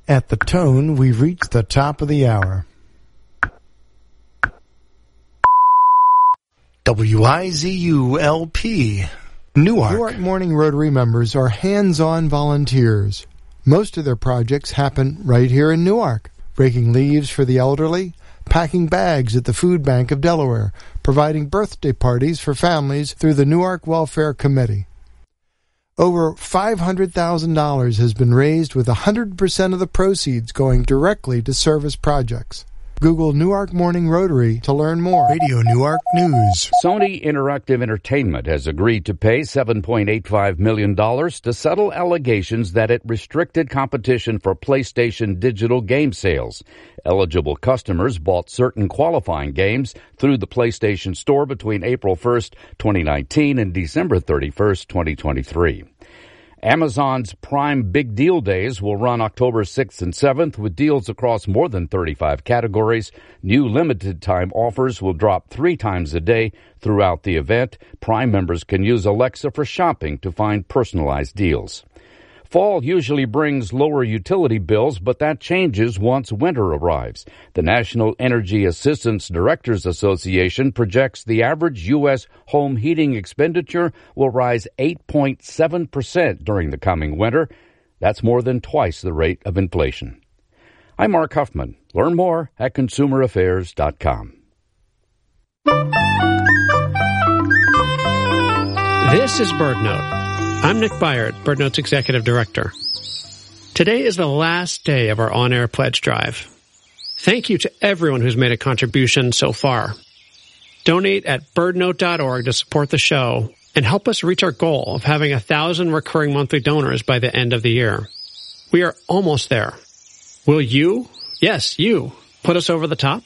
At the tone, we've reached the top of the hour. WIZU-LP, Newark. Newark Morning Rotary members are hands-on volunteers. Most of their projects happen right here in Newark. Breaking leaves for the elderly, packing bags at the Food Bank of Delaware, providing birthday parties for families through the Newark Welfare Committee. Over $500,000 has been raised with 100% of the proceeds going directly to service projects. Google Newark Morning Rotary to learn more. Radio Newark News. Sony Interactive Entertainment has agreed to pay $7.85 million to settle allegations that it restricted competition for PlayStation digital game sales. Eligible customers bought certain qualifying games through the PlayStation Store between April 1st, 2019 and December 31st, 2023. Amazon's Prime Big Deal Days will run October 6th and 7th with deals across more than 35 categories. New limited-time offers will drop 3 times a day throughout the event. Prime members can use Alexa for shopping to find personalized deals. Fall usually brings lower utility bills, but that changes once winter arrives. The National Energy Assistance Directors Association projects the average U.S. home heating expenditure will rise 8.7% during the coming winter. That's more than twice the rate of inflation. I'm Mark Huffman. Learn more at consumeraffairs.com. This is BirdNote. I'm Nick Byard, BirdNote's Executive Director. Today is the last day of our on-air pledge drive. Thank you to everyone who's made a contribution so far. Donate at birdnote.org to support the show and help us reach our goal of having 1,000 recurring monthly donors by the end of the year. We are almost there. Will you, yes, you, put us over the top?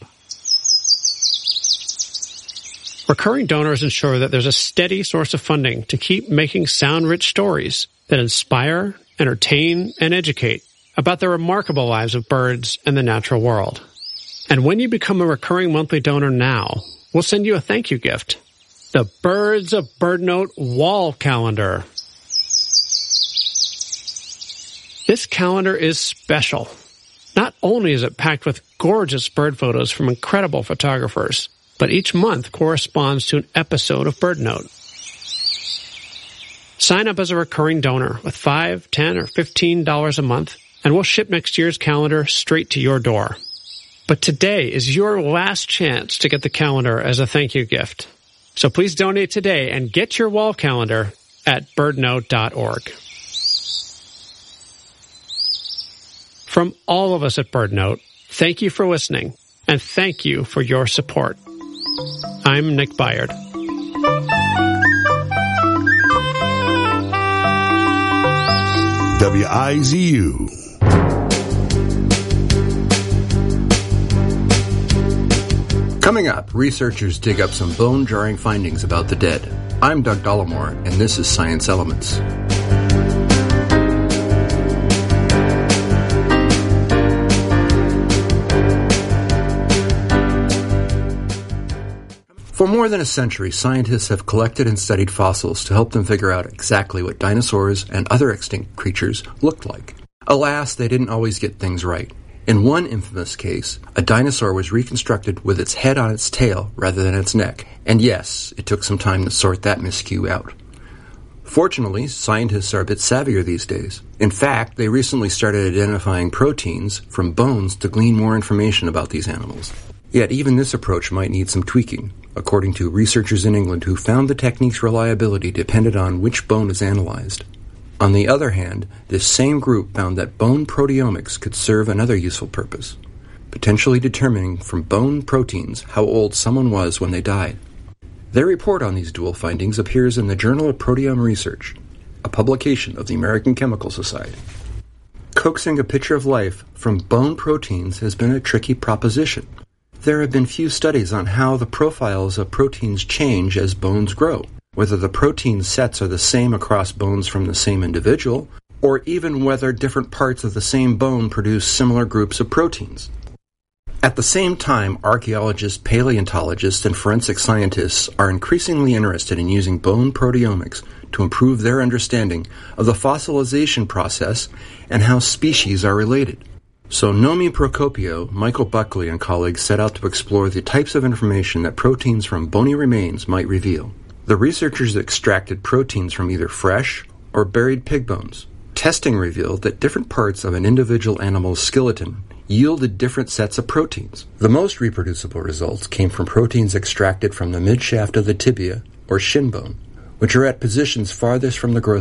Recurring donors ensure that there's a steady source of funding to keep making sound-rich stories that inspire, entertain, and educate about the remarkable lives of birds and the natural world. And when you become a recurring monthly donor now, we'll send you a thank you gift. The Birds of BirdNote Wall Calendar. This calendar is special. Not only is it packed with gorgeous bird photos from incredible photographers, but each month corresponds to an episode of BirdNote. Sign up as a recurring donor with $5, $10, or $15 a month, and we'll ship next year's calendar straight to your door. But today is your last chance to get the calendar as a thank you gift. So please donate today and get your wall calendar at birdnote.org. From all of us at BirdNote, thank you for listening, and thank you for your support. I'm Nick Byard. WIZU. Coming up, researchers dig up some bone-jarring findings about the dead. I'm Doug Dollamore, and this is Science Elements. For more than a century, scientists have collected and studied fossils to help them figure out exactly what dinosaurs and other extinct creatures looked like. Alas, they didn't always get things right. In one infamous case, a dinosaur was reconstructed with its head on its tail rather than its neck. And yes, it took some time to sort that miscue out. Fortunately, scientists are a bit savvier these days. In fact, they recently started identifying proteins from bones to glean more information about these animals. Yet even this approach might need some tweaking, according to researchers in England who found the technique's reliability depended on which bone is analyzed. On the other hand, this same group found that bone proteomics could serve another useful purpose, potentially determining from bone proteins how old someone was when they died. Their report on these dual findings appears in the Journal of Proteome Research, a publication of the American Chemical Society. Coaxing a picture of life from bone proteins has been a tricky proposition. There have been few studies on how the profiles of proteins change as bones grow, whether the protein sets are the same across bones from the same individual, or even whether different parts of the same bone produce similar groups of proteins. At the same time, archaeologists, paleontologists, and forensic scientists are increasingly interested in using bone proteomics to improve their understanding of the fossilization process and how species are related. So Nomi Procopio, Michael Buckley, and colleagues set out to explore the types of information that proteins from bony remains might reveal. The researchers extracted proteins from either fresh or buried pig bones. Testing revealed that different parts of an individual animal's skeleton yielded different sets of proteins. The most reproducible results came from proteins extracted from the midshaft of the tibia, or shin bone, which are at positions farthest from the growth